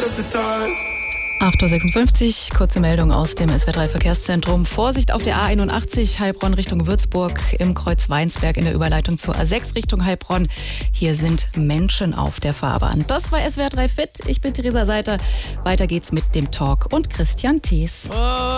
8.56 Uhr, kurze Meldung aus dem SWR3 Verkehrszentrum. Vorsicht auf der A81 Heilbronn Richtung Würzburg im Kreuz Weinsberg in der Überleitung zur A6 Richtung Heilbronn. Hier sind Menschen auf der Fahrbahn. Das war SWR3 Fit. Ich bin Theresa Seiter. Weiter geht's mit dem Talk und Christian Thees.